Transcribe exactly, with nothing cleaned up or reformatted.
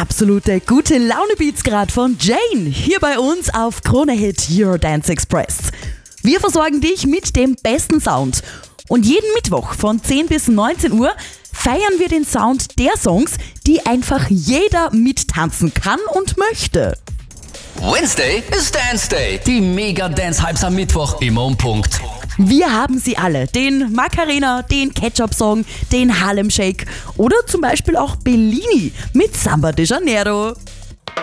Absolute gute Laune-Beats gerade von Jane, hier bei uns auf Krone Hit Euro Dance Express. Wir versorgen dich mit dem besten Sound. Und jeden Mittwoch von zehn bis neunzehn Uhr feiern wir den Sound der Songs, die einfach jeder mittanzen kann und möchte. Wednesday ist Dance Day. Die Mega-Dance-Hypes am Mittwoch immer um Punkt. Wir haben sie alle. Den Macarena, den Ketchup-Song, den Harlem Shake oder zum Beispiel auch Bellini mit Samba de Janeiro.